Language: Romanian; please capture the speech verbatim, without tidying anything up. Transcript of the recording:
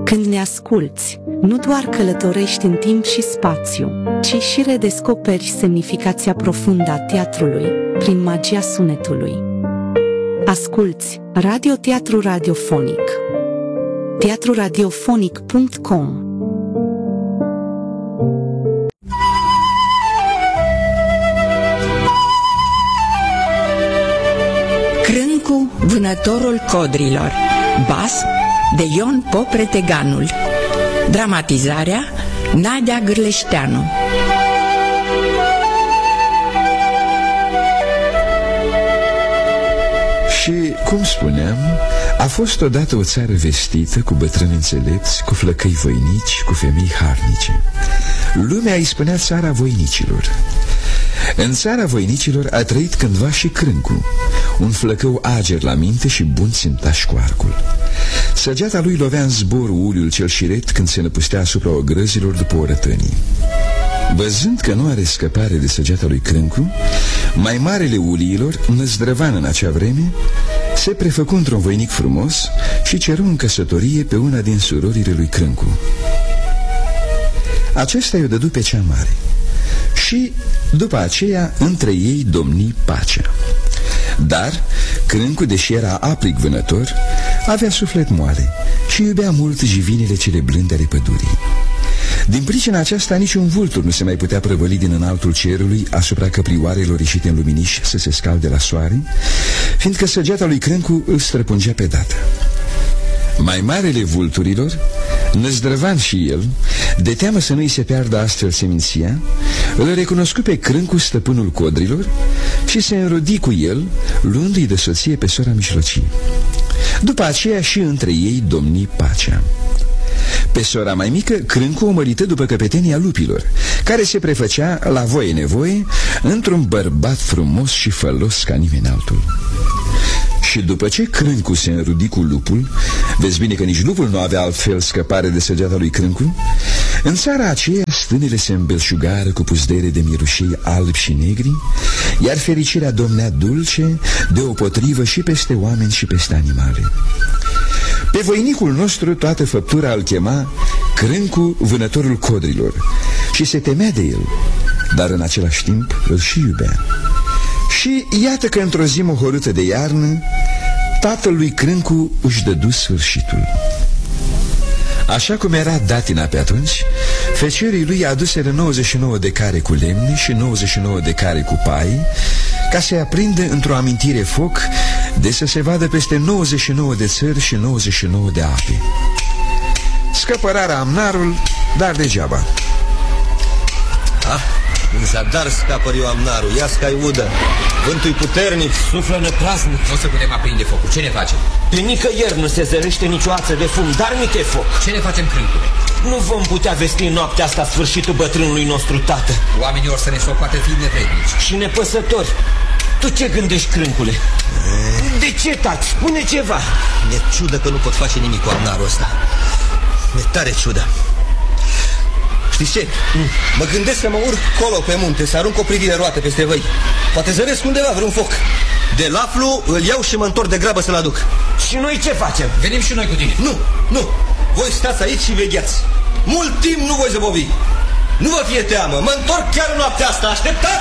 Când ne asculți, nu doar călătorești în timp și spațiu, ci și redescoperi semnificația profundă a teatrului, prin magia sunetului. Asculți Radio-Teatru Radiofonic. teatru radiofonic punct com. Crâncu, vânătorul codrilor. Bas de Ion Popreteganul. Dramatizarea Nadia Gârleșteanu. Și, cum spuneam, a fost odată o țară vestită, cu bătrâni înțelepți, cu flăcăi voinici, cu femei harnice. Lumea îi spunea țara voinicilor. În țara voinicilor a trăit cândva și Crâncu, un flăcău ager la minte și bun țintaș cu arcul. Săgeata lui lovea în zbor uliul cel șiret când se năpustea asupra ogrăzilor după o rătănie. Văzând că nu are scăpare de săgeata lui Crâncu, mai marele uliilor, năzdrăvan în acea vreme, se prefăcu într-un voinic frumos și ceru în căsătorie pe una din surorile lui Crâncu. Acesta i-o dădu pe cea mare și, după aceea, între ei domni pacea. Dar Crâncu, deși era aplic vânător, avea suflet moale și iubea mult jivinile cele blânde ale pădurii. Din pricina aceasta, niciun vultur nu se mai putea prăvăli din înaltul cerului asupra căprioarelor ieșite în luminiș să se scalde la soare, fiindcă săgeata lui Crâncu îl străpungea pe dată. Mai marele vulturilor, năzdrăvan și el, de teamă să nu-i se piardă astfel seminția, îl recunoscu pe Crâncu stăpânul codrilor și se înrodi cu el, luându-i de soție pe sora mijlocie. După aceea și între ei domni pacea. Pe sora mai mică, Crâncu o mărită după căpetenia lupilor, care se prefăcea, la voie nevoie, într-un bărbat frumos și fălos ca nimeni altul. Și după ce Crâncu se înrudi cu lupul, vezi bine că nici lupul nu avea altfel scăpare de săgeata lui Crâncu, în țara aceea stânele se îmbelșugară cu puzdere de mirușei albi și negri, iar fericirea domnea dulce, deopotrivă și peste oameni și peste animale. Pe voinicul nostru toată făptura îl chema Crâncu, vânătorul codrilor, și se temea de el, dar în același timp îl și iubea. Și iată că într-o zi mohorâtă de iarnă, tatăl lui Crâncu își dădu sfârșitul. Așa cum era datina pe atunci, feciorii lui aduseră nouăzeci și nouă de care cu lemne și nouăzeci și nouă de care cu pai, ca să-i aprinde într-o amintire foc, de să se vadă peste nouăzeci și nouă de țări și nouăzeci și nouă de ape. Scăpărarea amnarul, dar degeaba. Ah, în zadar scapăr eu amnarul, ia scai udă. Vântul-i puternic, suflă năpraznic. Nu o să putem aprinde focul, ce ne facem? Pe nicăieri nu se zărește nicio ață de fum, dar nici e foc. Ce ne facem, Crâncule? Nu vom putea vesti în noaptea asta sfârșitul bătrânului nostru tată. Oamenii or să ne socoate fiind nevrednici și nepăsători. Tu ce gândești, Crâncule? E... De ce taci? Spune ceva. Mi-e ciudă că nu pot face nimic cu amnarul ăsta. Mi-e tare ciudă. Știți ce? Mm. Mă gândesc să mă urc colo pe munte, să arunc o privire roată peste văi. Poate zăresc undeva vreun foc. De laflu îl iau și mă întorc de grabă să-l aduc. Și noi ce facem? Venim și noi cu tine. Nu, nu. Voi stați aici și vegheați. Mult timp nu voi zăbovi. Nu vă fie teamă, mă întorc chiar în noaptea asta, așteptați!